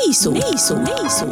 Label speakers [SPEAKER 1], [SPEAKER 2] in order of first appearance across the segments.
[SPEAKER 1] नई सोच।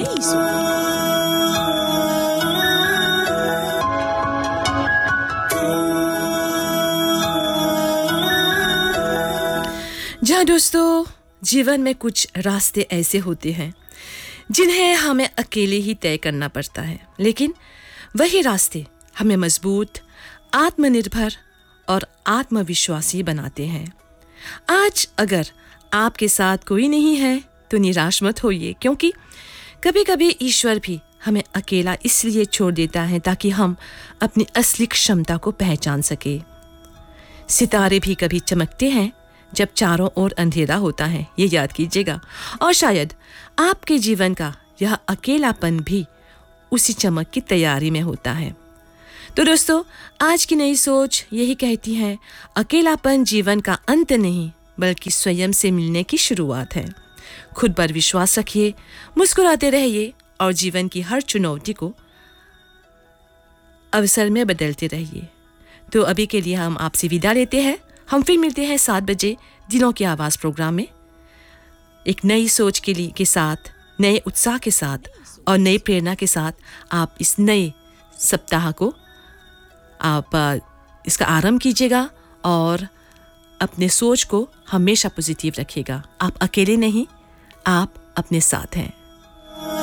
[SPEAKER 1] जहाँ दोस्तों जीवन में कुछ रास्ते ऐसे होते हैं जिन्हें हमें अकेले ही तय करना पड़ता है, लेकिन वही रास्ते हमें मजबूत, आत्मनिर्भर और आत्मविश्वासी बनाते हैं। आज अगर आपके साथ कोई नहीं है तो निराश मत होइए, क्योंकि कभी-कभी ईश्वर भी हमें अकेला इसलिए छोड़ देता है ताकि हम अपनी असली क्षमता को पहचान सके। सितारे भी कभी चमकते हैं जब चारों ओर अंधेरा होता है, ये याद कीजिएगा। और शायद आपके जीवन का यह अकेलापन भी उसी चमक की तैयारी में होता है। तो दोस्तों, आज की नई सोच यही कहती है, अकेलापन जीवन का अंत नहीं बल्कि स्वयं से मिलने की शुरुआत है। खुद पर विश्वास रखिए, मुस्कुराते रहिए और जीवन की हर चुनौती को अवसर में बदलते रहिए। तो अभी के लिए हम आपसे विदा लेते हैं। हम फिर मिलते हैं 7 बजे दिलों की आवाज़ प्रोग्राम में, एक नई सोच के साथ, नए उत्साह के साथ और नई प्रेरणा के साथ। आप इस नए सप्ताह को इसका आरंभ कीजिएगा और अपने सोच को हमेशा पॉजिटिव रखिएगा। आप अकेले नहीं, आप अपने साथ हैं।